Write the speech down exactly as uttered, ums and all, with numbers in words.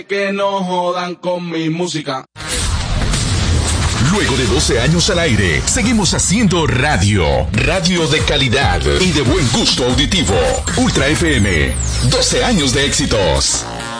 Que no jodan con mi música. Luego de doce años al aire, seguimos haciendo radio. Radio de calidad y de buen gusto auditivo. Ultra F M. doce años de éxitos.